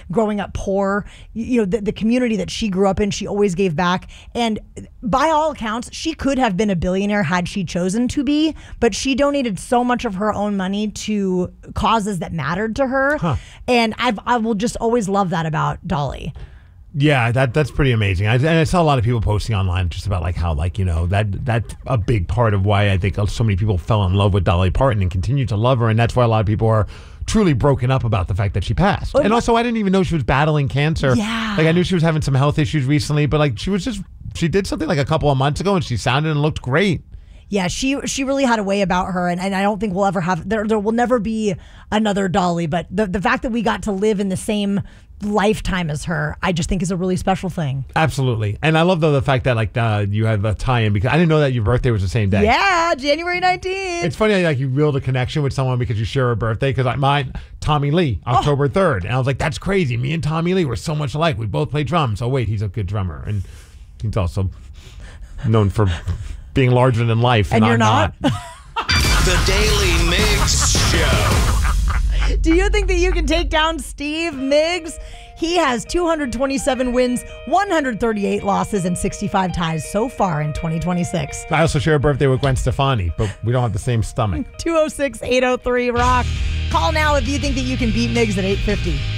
growing up poor. The community that she grew up in, she always gave back. And by all accounts, she could have been a billionaire had she chosen to be, but she donated so much of her own money to causes that mattered to her. And I will just always love that about Dolly. Yeah, that's pretty amazing. I saw a lot of people posting online just about how that's a big part of why I think so many people fell in love with Dolly Parton and continue to love her, and that's why a lot of people are truly broken up about the fact that she passed. And also, I didn't even know she was battling cancer. Yeah, I knew she was having some health issues recently, but she did something a couple of months ago, and she sounded and looked great. Yeah, she really had a way about her, and I don't think we'll ever have, there will never be another Dolly, but the fact that we got to live in the same lifetime as her, I just think is a really special thing. Absolutely. And I love the fact that you have a tie-in, because I didn't know that your birthday was the same day. Yeah, January 19th. It's funny how you build a connection with someone because you share a birthday, because mine, Tommy Lee, October 3rd. And I was like, that's crazy. Me and Tommy Lee were so much alike. We both play drums. Oh wait, he's a good drummer. And he's also known for being larger than life. And you're not? The Daily Mix Show. Do you think that you can take down Steve Miggs? He has 227 wins, 138 losses, and 65 ties so far in 2026. I also share a birthday with Gwen Stefani, but we don't have the same stomach. 206-803-ROCK. Call now if you think that you can beat Miggs at 850.